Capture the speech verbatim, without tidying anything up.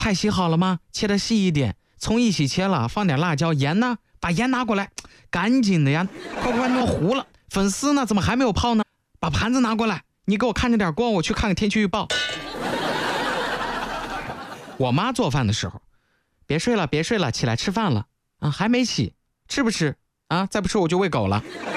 菜洗好了吗？切得细一点，葱一起切了，放点辣椒，盐呢？把盐拿过来，赶紧的呀，快快弄糊了。粉丝呢？怎么还没有泡呢？把盘子拿过来，你给我看着点光，我去看看天气预报。我妈做饭的时候，别睡了，别睡了，起来吃饭了啊，还没起，吃不吃啊？再不吃我就喂狗了。